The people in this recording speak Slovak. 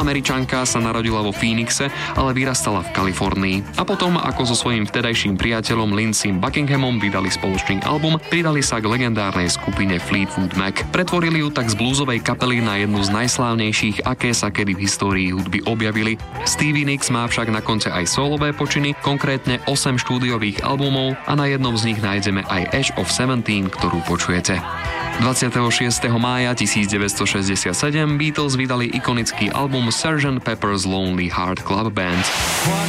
Američanka sa narodila vo Phoenixe, ale vyrastala v Kalifornii. A potom, ako so svojím vtedajším priateľom Lindsey Buckinghamom vydali spoločný album, pridali sa k legendárnej skupine Fleetwood Mac. Pretvorili ju tak z bluesovej kapely na jednu z najslávnejších, aké sa kedy v histórii hudby objavili. Stevie Nicks má však na konte aj solové počiny, konkrétne 8 štúdiových albumov a na jednom z nich nájdeme aj Age of 17, ktorú počujete. 26. mája 1967 Beatles vydali ikonický album Sgt. Pepper's Lonely Heart Club Band.